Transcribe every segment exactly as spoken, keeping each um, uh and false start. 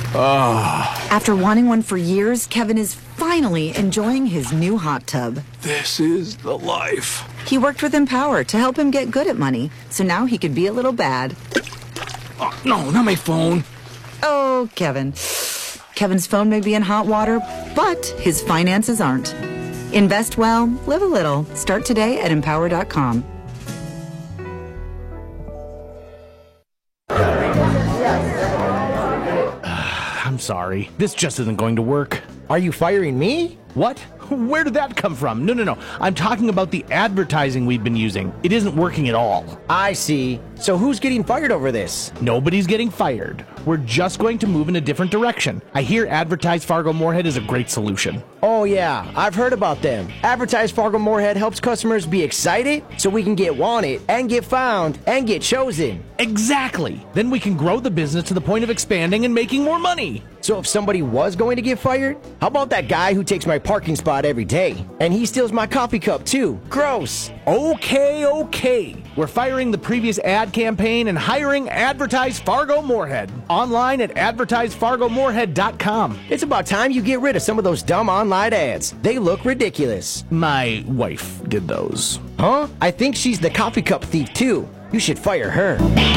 Ah. After wanting one for years, Kevin is finally enjoying his new hot tub. This is the life. He worked with Empower to help him get good at money, so now he could be a little bad. Oh, no, not my phone. Oh, Kevin. Kevin's phone may be in hot water, but his finances aren't. Invest well, live a little. Start today at empower dot com. I'm sorry. This just isn't going to work. Are you firing me? What? Where did that come from? No, no, no. I'm talking about the advertising we've been using. It isn't working at all. I see. So who's getting fired over this? Nobody's getting fired. We're just going to move in a different direction. I hear Advertise Fargo Moorhead is a great solution. Oh yeah, I've heard about them. Advertise Fargo Moorhead helps customers be excited so we can get wanted and get found and get chosen. Exactly. Then we can grow the business to the point of expanding and making more money. So if somebody was going to get fired, how about that guy who takes my parking spot every day? And he steals my coffee cup too. Gross. Okay, okay. We're firing the previous ad campaign and hiring Advertise Fargo Moorhead. Online at advertise fargo moorhead dot com. It's about time you get rid of some of those dumb online ads. They look ridiculous. My wife did those. Huh? I think she's the coffee cup thief too. You should fire her.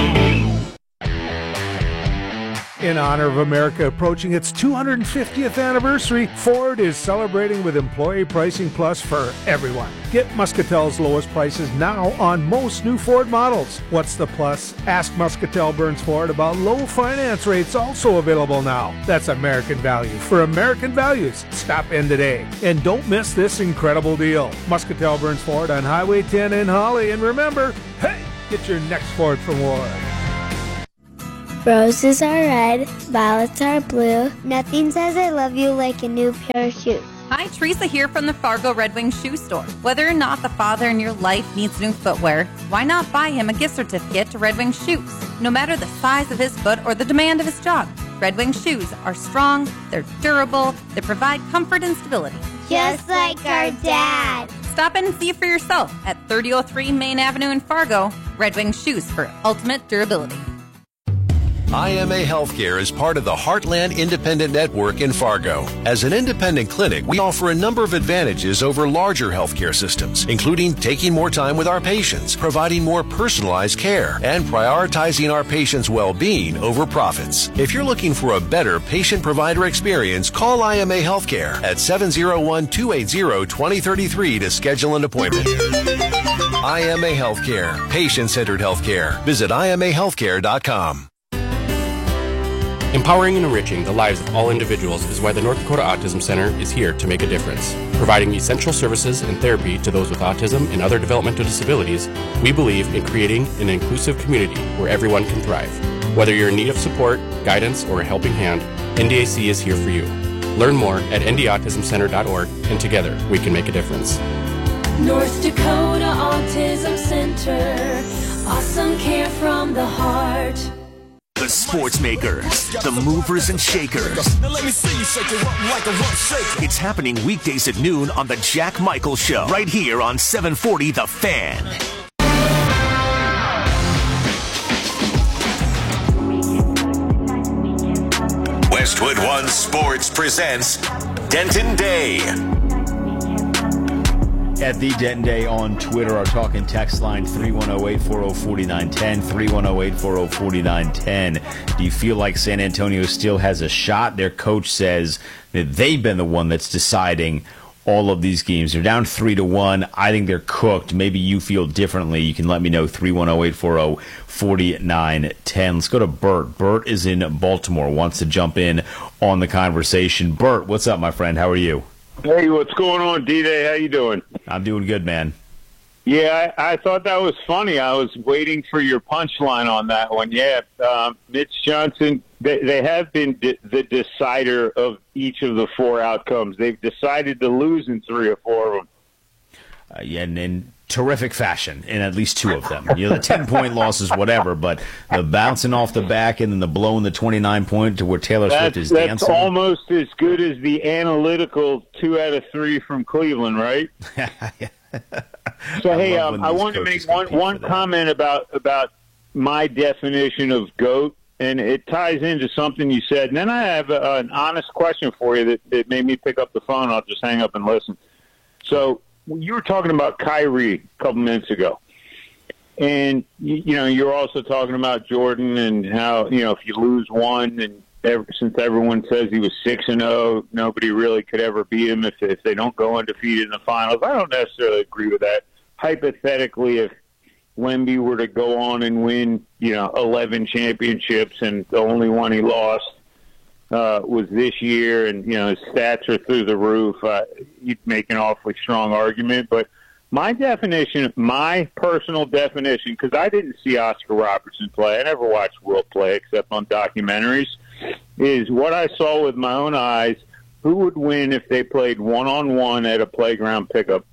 In honor of America approaching its two hundred fiftieth anniversary, Ford is celebrating with Employee Pricing Plus for everyone. Get Muscatel's lowest prices now on most new Ford models. What's the plus? Ask Muscatel Burns Ford about low finance rates, also available now. That's American value for American values. Stop in today. And don't miss this incredible deal. Muscatel Burns Ford on Highway ten in Holly. And remember, hey, get your next Ford from Ward. Roses are red, violets are blue. Nothing says I love you like a new pair of shoes. Hi, Teresa here from the Fargo Red Wing Shoe Store. Whether or not the father in your life needs new footwear, why not buy him a gift certificate to Red Wing Shoes? No matter the size of his foot or the demand of his job, Red Wing Shoes are strong, they're durable, they provide comfort and stability. Just like our dad. Stop in and see it for yourself at thirty oh three Main Avenue in Fargo. Red Wing Shoes for ultimate durability. I M A Healthcare is part of the Heartland Independent Network in Fargo. As an independent clinic, we offer a number of advantages over larger healthcare systems, including taking more time with our patients, providing more personalized care, and prioritizing our patients' well-being over profits. If you're looking for a better patient-provider experience, call I M A Healthcare at seven oh one, two eight zero, two oh three three to schedule an appointment. I M A Healthcare, patient-centered healthcare. Visit I M A healthcare dot com. Empowering and enriching the lives of all individuals is why the North Dakota Autism Center is here to make a difference. Providing essential services and therapy to those with autism and other developmental disabilities, we believe in creating an inclusive community where everyone can thrive. Whether you're in need of support, guidance, or a helping hand, N D A C is here for you. Learn more at n d autism center dot org, and together we can make a difference. North Dakota Autism Center, awesome care from the heart. The sports makers, the movers and shakers. It's happening weekdays at noon on the Jack Michael Show, right here on seven forty The Fan. Westwood One Sports presents Denton Day. At the Denton Day on Twitter, our talk and text line three one zero, eight four zero, four nine one zero, three one zero, eight four zero, four nine one zero. Do you feel like San Antonio still has a shot? Their coach says that they've been the one that's deciding all of these games. They're down three to one. I think they're cooked. Maybe you feel differently. You can let me know, three one zero, eight four zero, four nine one zero. Let's go to Bert. Bert is in Baltimore, wants to jump in on the conversation. Bert, what's up, my friend? How are you? Hey, what's going on, D-Day? How you doing? I'm doing good, man. Yeah, I, I thought that was funny. I was waiting for your punchline on that one. Yeah, um, Mitch Johnson, they, they have been de- the decider of each of the four outcomes. They've decided to lose in three or four of them. Uh, yeah, and in terrific fashion in at least two of them. You know, the ten-point losses, whatever, but the bouncing off the back and then the blowing the twenty-nine point to where Taylor that's, Swift is that's dancing. That's almost as good as the analytical two out of three from Cleveland, right? So, I hey, um, I want to make one, one comment about, about my definition of GOAT, and it ties into something you said. And then I have a, an honest question for you that, that made me pick up the phone. I'll just hang up and listen. So you were talking about Kyrie a couple minutes ago. And, you, you know, you're also talking about Jordan and how, you know, if you lose one, and ever, since everyone says he was six and oh, nobody really could ever beat him if, if they don't go undefeated in the finals. I don't necessarily agree with that. Hypothetically, if Wemby were to go on and win, you know, eleven championships, and the only one he lost uh, was this year, and, you know, his stats are through the roof, uh, you'd make an awfully strong argument. But my definition, my personal definition, because I didn't see Oscar Robertson play. I never watched Wilt play except on documentaries, is what I saw with my own eyes, who would win if they played one-on-one at a playground pickup.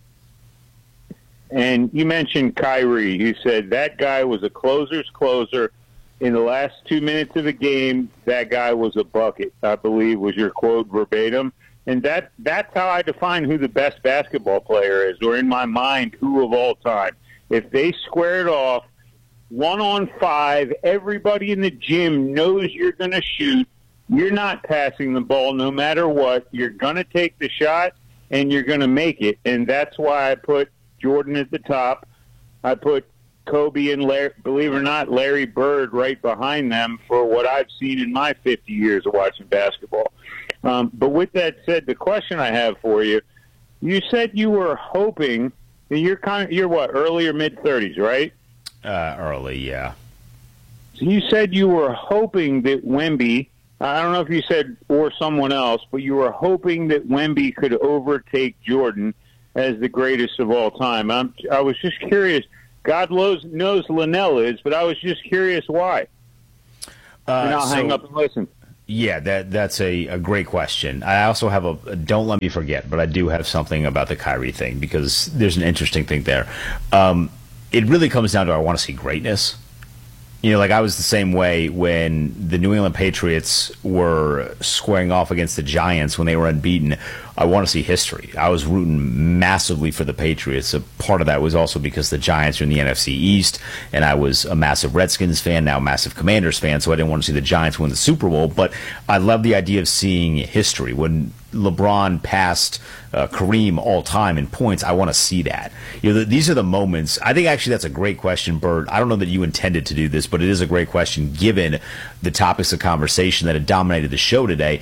And you mentioned Kyrie. You said that guy was a closer's closer. In the last two minutes of the game, that guy was a bucket, I believe was your quote verbatim. And that that's how I define who the best basketball player is, or in my mind, who of all time. If they squared off one on five, everybody in the gym knows you're going to shoot. You're not passing the ball no matter what. You're going to take the shot, and you're going to make it. And that's why I put Jordan at the top. I put Kobe and, Larry, believe it or not, Larry Bird right behind them for what I've seen in my fifty years of watching basketball. Um, but with that said, the question I have for you, you said you were hoping, you're kind of, you're what, early or mid-thirties, right? Uh, early, yeah. So you said you were hoping that Wemby, I don't know if you said or someone else, but you were hoping that Wemby could overtake Jordan as the greatest of all time. I'm, I was just curious. God knows, knows Linnell is, but I was just curious why. Uh, and I'll so, hang up and listen. Yeah, that that's a, a great question. I also have a, don't let me forget, but I do have something about the Kyrie thing, because there's an interesting thing there. Um, it really comes down to I want to see greatness. You know, like I was the same way when the New England Patriots were squaring off against the Giants when they were unbeaten. I want to see history. I was rooting massively for the Patriots. A part of that was also because the Giants are in the N F C East, and I was a massive Redskins fan, now a massive Commanders fan, so I didn't want to see the Giants win the Super Bowl. But I love the idea of seeing history. When LeBron passed uh, Kareem all time in points, I want to see that. You know, the, these are the moments. I think actually that's a great question, Bert. I don't know that you intended to do this, but it is a great question given the topics of conversation that had dominated the show today.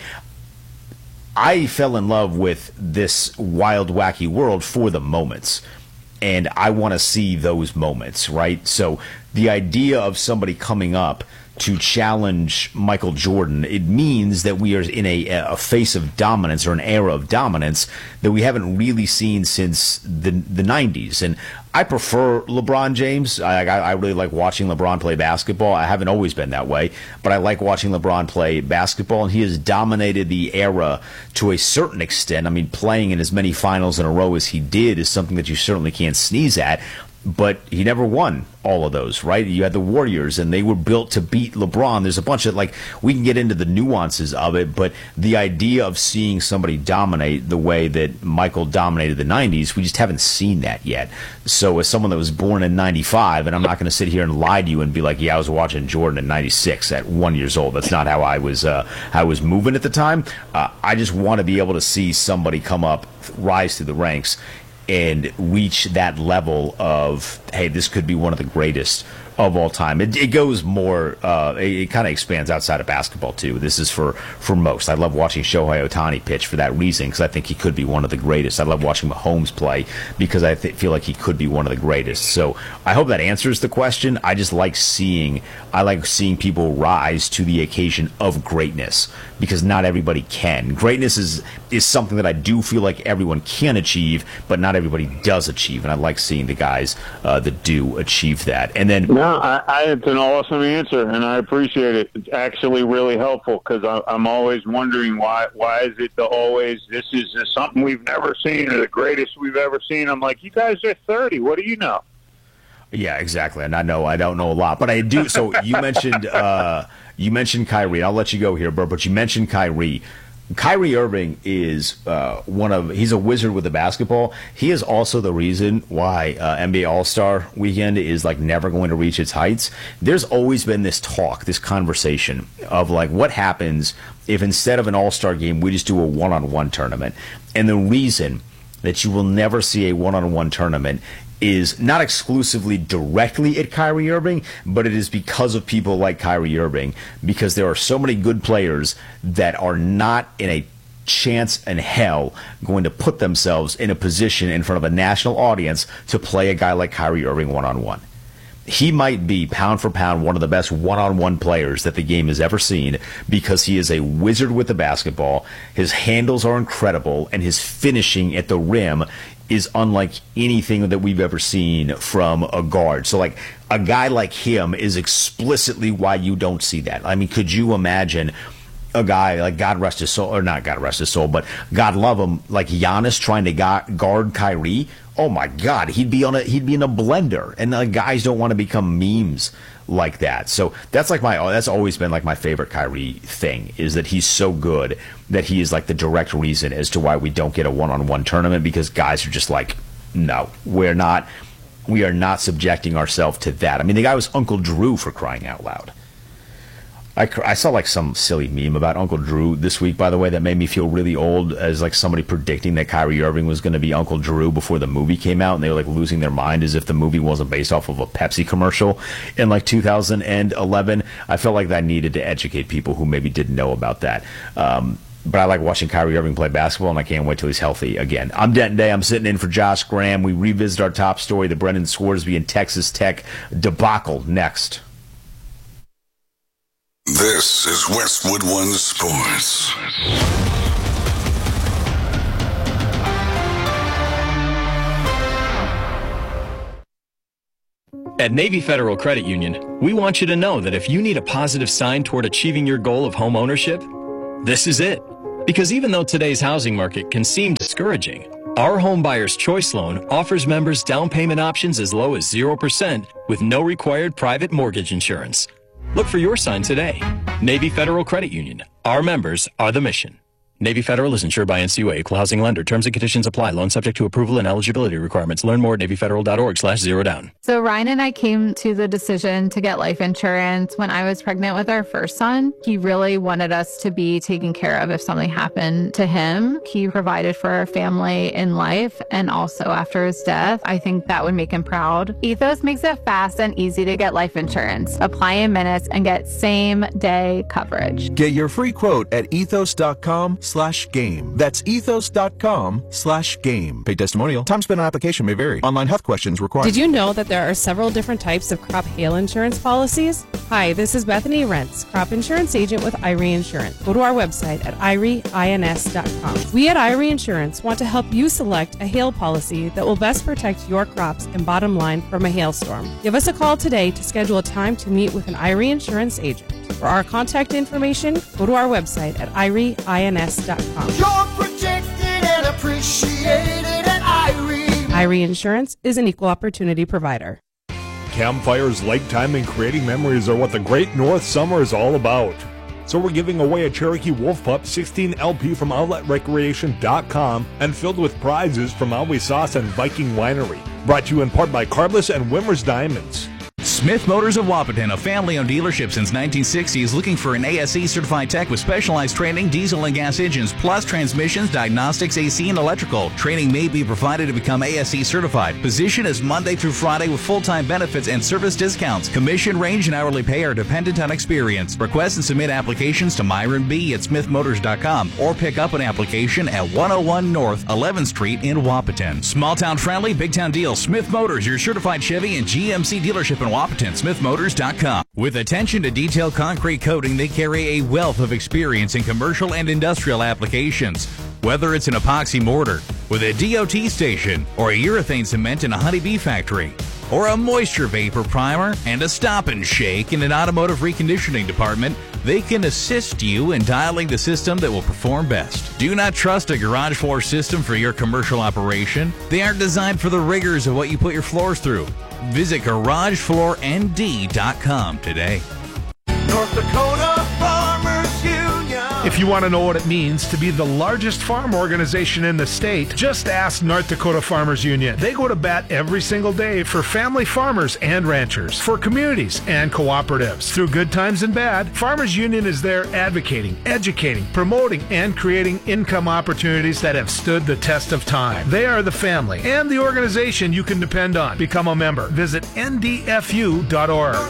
I fell in love with this wild, wacky world for the moments, and I want to see those moments, right? So the idea of somebody coming up to challenge Michael Jordan, it means that we are in a, a phase of dominance, or an era of dominance that we haven't really seen since the the nineties. And I prefer LeBron James. I, I, I really like watching LeBron play basketball. I haven't always been that way, but I like watching LeBron play basketball, and he has dominated the era to a certain extent. I mean, playing in as many finals in a row as he did is something that you certainly can't sneeze at. But he never won all of those, right? You had the Warriors, and they were built to beat LeBron. There's a bunch of, like, we can get into the nuances of it, but the idea of seeing somebody dominate the way that Michael dominated the nineties, we just haven't seen that yet. So as someone that was born in ninety-five, and I'm not going to sit here and lie to you and be like, yeah, I was watching Jordan in ninety-six at one years old. That's not how I was, uh, how I was moving at the time. Uh, I just want to be able to see somebody come up, rise through the ranks, and reach that level of, hey, this could be one of the greatest of all time. It, it goes more, uh, it, it kind of expands outside of basketball, too. This is for, for most. I love watching Shohei Ohtani pitch for that reason, because I think he could be one of the greatest. I love watching Mahomes play because I th- feel like he could be one of the greatest. So I hope that answers the question. I just like seeing, I like seeing people rise to the occasion of greatness, because not everybody can. Greatness is, is something that I do feel like everyone can achieve, but not everybody does achieve. And I like seeing the guys uh, that do achieve that. And then... No, I, I, it's an awesome answer, and I appreciate it. It's actually really helpful, because I'm always wondering why why is it the always, this is just something we've never seen, or the greatest we've ever seen. I'm like, you guys are thirty. What do you know? Yeah, exactly. And I know I don't know a lot, but I do. So you mentioned uh, you mentioned Kyrie. I'll let you go here, Bert, but you mentioned Kyrie. Kyrie Irving is uh, one of, he's a wizard with the basketball. He is also the reason why uh, N B A All-Star Weekend is like never going to reach its heights. There's always been this talk, this conversation of like what happens if instead of an All-Star game, we just do a one-on-one tournament. And the reason that you will never see a one-on-one tournament is not exclusively directly at Kyrie Irving, but it is because of people like Kyrie Irving, because there are so many good players that are not in a chance in hell going to put themselves in a position in front of a national audience to play a guy like Kyrie Irving one-on-one. He might be, pound for pound, one of the best one-on-one players that the game has ever seen because he is a wizard with the basketball. His handles are incredible, and his finishing at the rim is unlike anything that we've ever seen from a guard. So, like, a guy like him is explicitly why you don't see that. I mean, could you imagine a guy like, God rest his soul, or not God rest his soul, but God love him, like Giannis trying to guard Kyrie? Oh my God, he'd be on a he'd be in a blender, and uh, guys don't want to become memes like that. So that's like my that's always been like my favorite Kyrie thing, is that he's so good that he is like the direct reason as to why we don't get a one-on-one tournament, because guys are just like, no, we're not we are not subjecting ourselves to that. I mean, the guy was Uncle Drew, for crying out loud. I, I saw like some silly meme about Uncle Drew this week, by the way, that made me feel really old, as like somebody predicting that Kyrie Irving was going to be Uncle Drew before the movie came out, and they were like losing their mind as if the movie wasn't based off of a Pepsi commercial in like two thousand eleven. I felt like I needed to educate people who maybe didn't know about that. Um, but I like watching Kyrie Irving play basketball, and I can't wait till he's healthy again. I'm Denton Day. I'm sitting in for Josh Graham. We revisit our top story, the Brendan Scoresby and Texas Tech debacle, next. This is Westwood One Sports. At Navy Federal Credit Union, we want you to know that if you need a positive sign toward achieving your goal of home ownership, this is it. Because even though today's housing market can seem discouraging, our Home Buyer's Choice Loan offers members down payment options as low as zero percent with no required private mortgage insurance. Look for your sign today. Navy Federal Credit Union. Our members are the mission. Navy Federal is insured by N C U A, equal housing lender. Terms and conditions apply. Loan subject to approval and eligibility requirements. Learn more at NavyFederal.org slash zero down. So Ryan and I came to the decision to get life insurance when I was pregnant with our first son. He really wanted us to be taken care of if something happened to him. He provided for our family in life and also after his death. I think that would make him proud. Ethos makes it fast and easy to get life insurance. Apply in minutes and get same day coverage. Get your free quote at ethos.com slash game. That's ethos.com slash game. Paid testimonial. Time spent on application may vary. Online health questions required. Did you know that there are several different types of crop hail insurance policies? Hi, this is Bethany Rentz, crop insurance agent with I R E Insurance. Go to our website at I R E ins dot com. We at I R E Insurance want to help you select a hail policy that will best protect your crops and bottom line from a hailstorm. Give us a call today to schedule a time to meet with an I R E Insurance agent. For our contact information, go to our website at I R E ins dot com. You're protected and appreciated at I R E. I R E Insurance is an equal opportunity provider. Campfires, lake time, and creating memories are what the Great North Summer is all about. So we're giving away a Cherokee Wolf Pup sixteen L P from outlet recreation dot com and filled with prizes from Always Sauce and Viking Winery. Brought to you in part by Carbless and Wimmer's Diamonds. Smith Motors of Wapaton, a family-owned dealership since nineteen sixty, is looking for an A S E-certified tech with specialized training, diesel and gas engines, plus transmissions, diagnostics, A C, and electrical. Training may be provided to become A S E-certified. Position is Monday through Friday with full-time benefits and service discounts. Commission range and hourly pay are dependent on experience. Request and submit applications to Myron B. at smith motors dot com or pick up an application at one oh one North eleventh Street in Wapaton. Small-town friendly, big-town deals. Smith Motors, your certified Chevy and G M C dealership in Wapaton. smith motors dot com. With attention to detail concrete coating, they carry a wealth of experience in commercial and industrial applications. Whether it's an epoxy mortar with a D O T station, or a urethane cement in a honeybee factory, or a moisture vapor primer and a stop and shake in an automotive reconditioning department, they can assist you in dialing the system that will perform best. Do not trust a garage floor system for your commercial operation. They aren't designed for the rigors of what you put your floors through. Visit garage floor N D dot com today. North Dakota Farmers Union. If you want to know what it means to be the largest farm organization in the state, just ask North Dakota Farmers Union. They go to bat every single day for family farmers and ranchers, for communities and cooperatives. Through good times and bad, Farmers Union is there advocating, educating, promoting, and creating income opportunities that have stood the test of time. They are the family and the organization you can depend on. Become a member. Visit N D F U dot org.